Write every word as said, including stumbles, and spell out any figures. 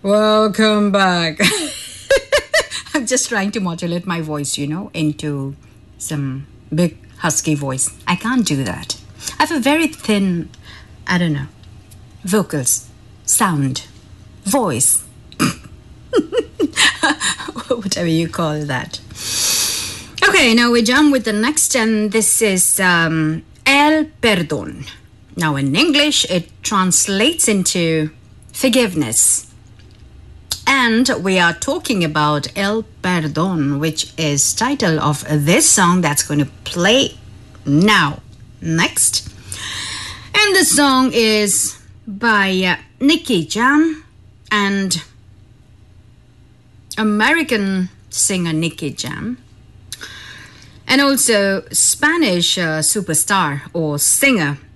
Welcome back. I'm just trying to modulate my voice, you know, into some big husky voice. I can't do that. I have a very thin, I don't know, vocals, sound, voice, whatever you call that. Okay, now we jump with the next, and this is um, El Perdón. Now in English, it translates into forgiveness. And we are talking about El Perdón, which is title of this song that's going to play now. Next. And the song is by uh, Nicky Jam and American singer Nicky Jam. And also Spanish uh, superstar or singer